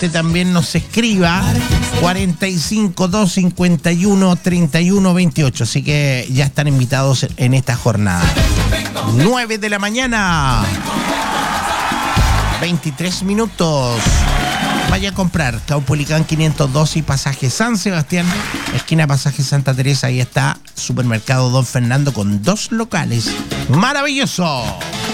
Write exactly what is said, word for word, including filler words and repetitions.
usted también nos escriba. cuarenta y cinco, doscientos cincuenta y uno, treinta y uno veintiocho. Así que ya están invitados en esta jornada. nueve de la mañana. veintitrés minutos. Vaya a comprar Caupolicán quinientos doce y pasaje San Sebastián, esquina pasaje Santa Teresa. Ahí está Supermercado Don Fernando con dos locales. ¡Maravilloso!